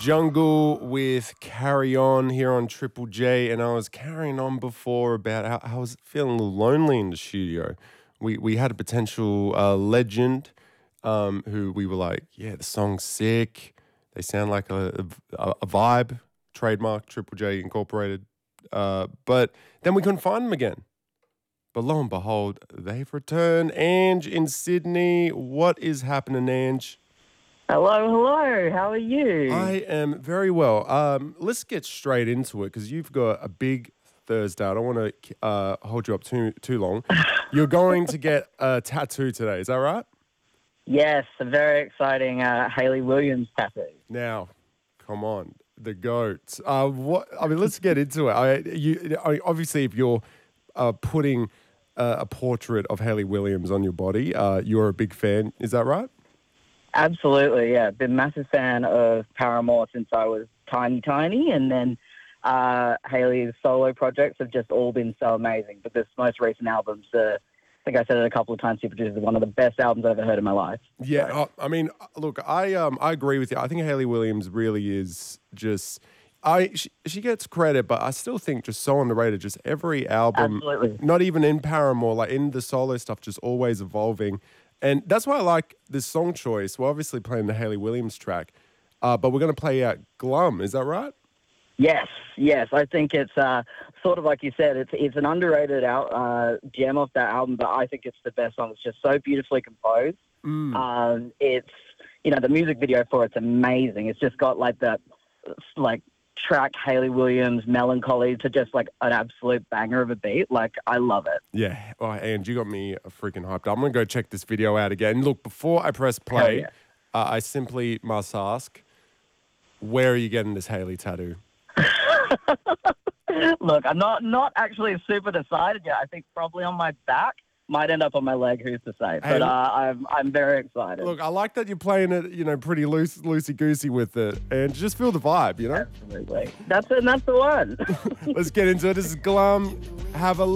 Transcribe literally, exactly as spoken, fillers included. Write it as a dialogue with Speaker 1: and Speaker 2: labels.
Speaker 1: Jungle with Carry On here on Triple J, and I was carrying on before about how I was feeling a little lonely in the studio. We we had a potential uh, legend um, who we were like, yeah, the song's sick. They sound like a, a, a vibe, trademark, Triple J Incorporated. Uh, but then we couldn't find them again. But lo and behold, they've returned. Ange in Sydney. What is happening, Ange?
Speaker 2: Hello, hello. How are you?
Speaker 1: I am very well. Um, let's get straight into it because you've got a big Thursday. I don't want to uh, hold you up too too long. You're going to get a tattoo today. Is that right?
Speaker 2: Yes, a very exciting uh, Hayley Williams tattoo.
Speaker 1: Now, come on, the goat. Uh, what? I mean, let's get into it. I, you, I, obviously, if you're uh, putting uh, a portrait of Hayley Williams on your body, uh, you're a big fan. Is that right?
Speaker 2: Absolutely, yeah. Been a massive fan of Paramore since I was tiny, tiny, and then uh, Hayley's solo projects have just all been so amazing. But this most recent album's, uh, I think I said it a couple of times, Super Juice is one of the best albums I've ever heard in my life.
Speaker 1: Yeah,
Speaker 2: so.
Speaker 1: uh, I mean, look, I um, I agree with you. I think Hayley Williams really is just. I she, she gets credit, but I still think just so underrated. Just every album,
Speaker 2: Absolutely.
Speaker 1: Not even in Paramore, like in the solo stuff, just always evolving. And that's why I like this song choice. We're obviously playing the Hayley Williams track, uh, but we're going to play out Glum. Is that right?
Speaker 2: Yes, yes. I think it's uh, sort of like you said. It's it's an underrated out, uh, gem off that album, but I think it's the best song. It's just so beautifully composed.
Speaker 1: Mm.
Speaker 2: Um, it's you know the music video for it's amazing. It's just got like that like track Hayley Williams melancholy to just like an absolute banger of a beat. Like I love it.
Speaker 1: Yeah. Oh, and you got me freaking hyped. I'm going to go check this video out again. Look, before I press play,
Speaker 2: yeah.
Speaker 1: uh, I simply must ask, where are you getting this Hayley tattoo?
Speaker 2: Look, I'm not not actually super decided yet. I think probably on my back. Might end up on my leg, who's to say?
Speaker 1: Hey,
Speaker 2: but uh, I'm I'm very excited.
Speaker 1: Look, I like that you're playing it, you know, pretty loose, loosey-goosey with it, and just feel the vibe, you know?
Speaker 2: Absolutely. That's it, and that's the one.
Speaker 1: Let's get into it. This is Glum. Have a